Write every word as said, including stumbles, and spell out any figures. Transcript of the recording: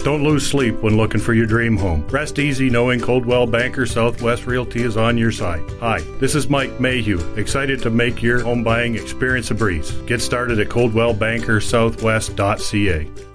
Don't lose sleep when looking for your dream home. Rest easy knowing Coldwell Banker Southwest Realty is on your side. Hi, this is Mike Mayhew, excited to make your home buying experience a breeze. Get started at coldwell banker southwest dot c a.